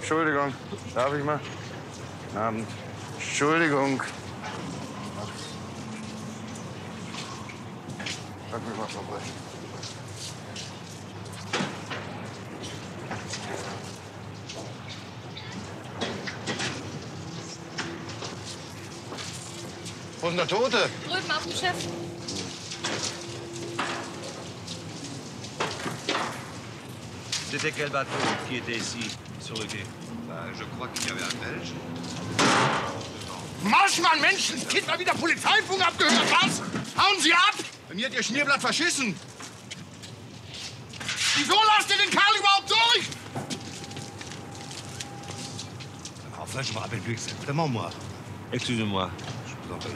Entschuldigung. Darf ich mal? Guten Abend. Entschuldigung. Lass mich mal vorbei. Wo ist denn der Tote? Drüben auf dem Schiff. C'était quel bateau qui était ici, sur le quai? Je crois qu'il y avait un Belge. Marschmann, Menschenskind, mal wieder Polizeifunk abgehört, was? Hauen Sie ab! Bei mir hat Ihr Schmierblatt verschissen. Wieso lasst ihr den Kerl überhaupt durch? Enfin, je me rappelle plus exactement, moi. Excusez-moi. Je vous en prie.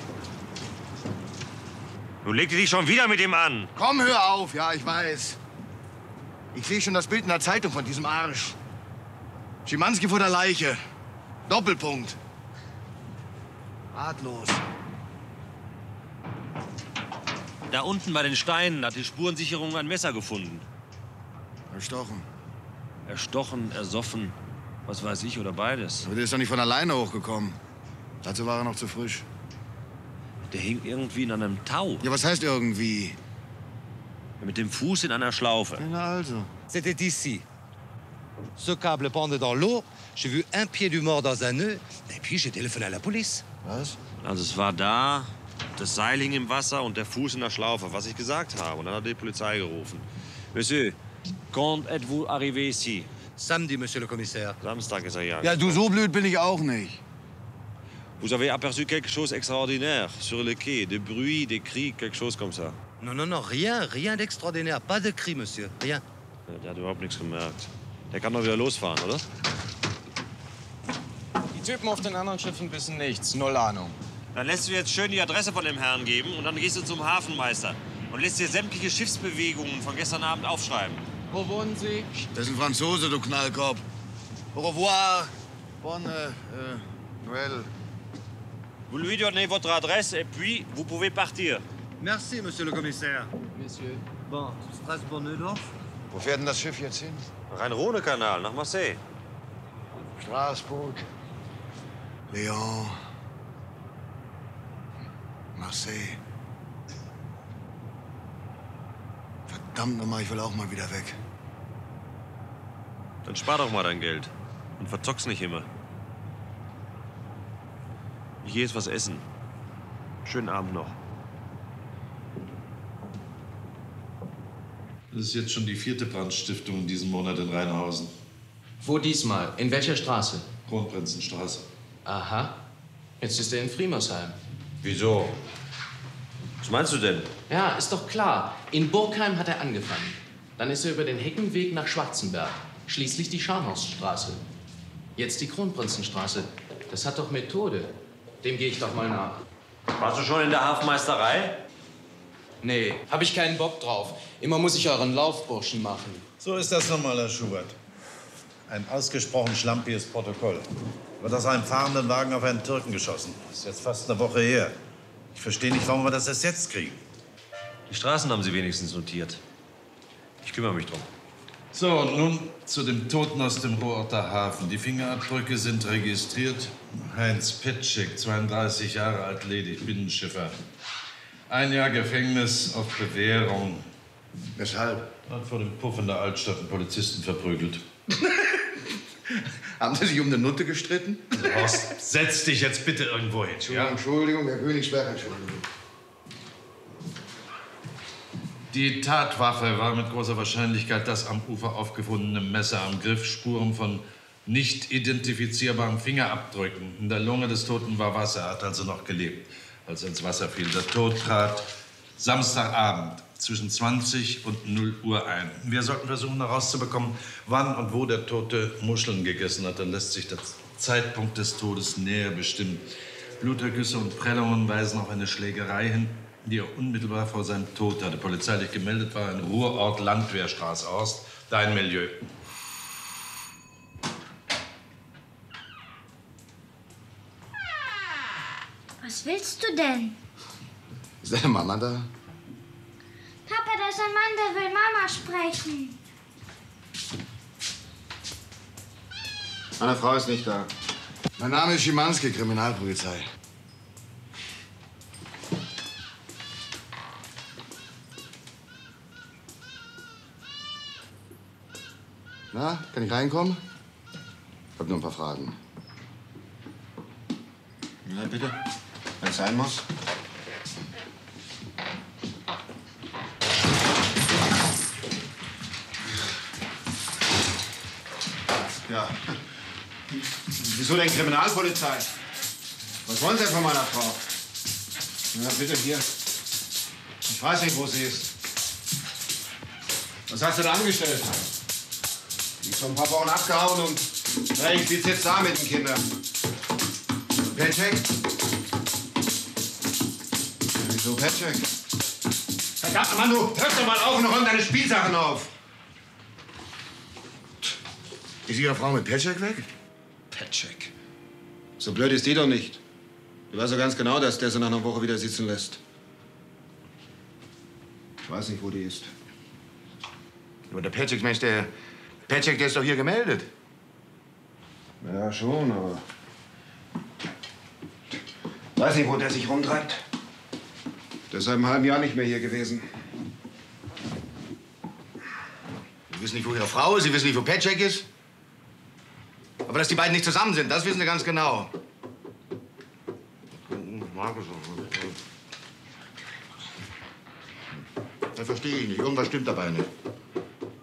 Du legst dich schon wieder mit ihm an. Komm, hör auf. Ja, ich weiß. Ich sehe schon das Bild in der Zeitung von diesem Arsch. Schimanski vor der Leiche. Doppelpunkt. Ratlos. Da unten bei den Steinen hat die Spurensicherung ein Messer gefunden. Erstochen. Erstochen, ersoffen, was weiß ich, oder beides. Aber der ist doch nicht von alleine hochgekommen. Dazu war er noch zu frisch. Der hing irgendwie in einem Tau. Ja, was heißt irgendwie? Mit dem Fuß in einer Schlaufe. Na also. C'était ici. Ce câble pendait dans l'eau. J'ai vu un pied du mort dans un nœud. Et puis j'ai téléphoné à la police. Was? Also es war da, das Seil hing im Wasser und der Fuß in der Schlaufe, was ich gesagt habe. Und dann hat die Polizei gerufen. Monsieur, quand êtes-vous arrivé ici? Samedi, monsieur le commissaire. Samstag ist er ja. Ja, du, so blöd bin ich auch nicht. Vous avez aperçu quelque chose d'extraordinaire sur le quai, des bruits, des cris, quelque chose comme ça. Non, non, non, rien d'extraordinaire. Pas de cri, monsieur. Rien. Ja, der hat überhaupt nichts gemerkt. Der kann doch wieder losfahren, oder? Die Typen auf den anderen Schiffen wissen nichts. Null Ahnung. Dann lässt du jetzt schön die Adresse von dem Herrn geben und dann gehst du zum Hafenmeister und lässt dir sämtliche Schiffsbewegungen von gestern Abend aufschreiben. Wo wohnen Sie? Das ist ein Franzose, du Knallkopf. Au revoir. Bonne, Noël. Vous lui donnez votre adresse et puis vous pouvez partir. Merci, monsieur le commissaire. Monsieur. Bon, Strasbourg-Neudorf. Wo fährt denn das Schiff jetzt hin? Rhein-Rhone-Kanal nach Marseille. Straßburg. Lyon. Marseille. Verdammt nochmal, ich will auch mal wieder weg. Dann spar doch mal dein Geld und verzock's nicht immer. Ich geh jetzt was essen. Schönen Abend noch. Das ist jetzt schon die 4. Brandstiftung in diesem Monat in Rheinhausen. Wo diesmal? In welcher Straße? Kronprinzenstraße. Aha. Jetzt ist er in Friemersheim. Wieso? Was meinst du denn? Ja, ist doch klar. In Burgheim hat er angefangen. Dann ist er über den Heckenweg nach Schwarzenberg. Schließlich die Scharnhorststraße. Jetzt die Kronprinzenstraße. Das hat doch Methode. Dem gehe ich doch mal nach. Warst du schon in der Hafenmeisterei? Nee, hab ich keinen Bock drauf. Immer muss ich euren Laufburschen machen. So ist das nun mal, Herr Schubert. Ein ausgesprochen schlampiges Protokoll. Wird aus einem fahrenden Wagen auf einen Türken geschossen. Das ist jetzt fast eine Woche her. Ich verstehe nicht, warum wir das erst jetzt kriegen. Die Straßen haben sie wenigstens notiert. Ich kümmere mich drum. So, und nun zu dem Toten aus dem Ruhrorter Hafen. Die Fingerabdrücke sind registriert. Heinz Petschek, 32 Jahre alt, ledig, Binnenschiffer. 1 Jahr Gefängnis auf Bewährung. Weshalb? Hat vor dem Puff in der Altstadt einen Polizisten verprügelt. Haben Sie sich um eine Nutte gestritten? Also, Horst, setz dich jetzt bitte irgendwo hin. Ja? Entschuldigung, Herr Königsberg, Entschuldigung. Die Tatwaffe war mit großer Wahrscheinlichkeit das am Ufer aufgefundene Messer am Griff, Spuren von nicht identifizierbaren Fingerabdrücken. In der Lunge des Toten war Wasser, er hat also noch gelebt, als er ins Wasser fiel. Der Tod trat Samstagabend zwischen 20 und 0 Uhr ein. Wir sollten versuchen herauszubekommen, wann und wo der Tote Muscheln gegessen hat. Dann lässt sich der Zeitpunkt des Todes näher bestimmen. Blutergüsse und Prellungen weisen auf eine Schlägerei hin, die er unmittelbar vor seinem Tod hatte. Polizeilich gemeldet war ein Ruhrort Landwehrstraße Horst. Dein Milieu. Was willst du denn? Ist deine Mama da? Papa, da ist ein Mann, der will Mama sprechen. Meine Frau ist nicht da. Mein Name ist Schimanski, Kriminalpolizei. Na, kann ich reinkommen? Ich hab nur ein paar Fragen. Ja, bitte. Wenn es sein muss. Ja. Wieso denn Kriminalpolizei? Was wollen Sie denn von meiner Frau? Ja, bitte, hier. Ich weiß nicht, wo sie ist. Was hast du da angestellt? Die ist vor ein paar Wochen abgehauen und na, ich sitze jetzt da mit den Kindern. Petschek? Ja, wieso Petschek? Verdammt, Mann, du hörst doch mal auf und räum deine Spielsachen auf. Ist Ihre Frau mit Petschek weg? Petschek. So blöd ist die doch nicht. Du weißt doch ganz genau, dass der sie nach einer Woche wieder sitzen lässt. Ich weiß nicht, wo die ist. Aber der Petschek, Mensch, der Petschek, der ist doch hier gemeldet. Ja, schon, aber... Weiß nicht, wo der sich rumtreibt. Der ist seit einem halben Jahr nicht mehr hier gewesen. Sie wissen nicht, wo Ihre Frau ist, Sie wissen nicht, wo Petschek ist. Aber dass die beiden nicht zusammen sind, das wissen Sie ganz genau. Markus, das verstehe ich nicht. Irgendwas stimmt dabei nicht.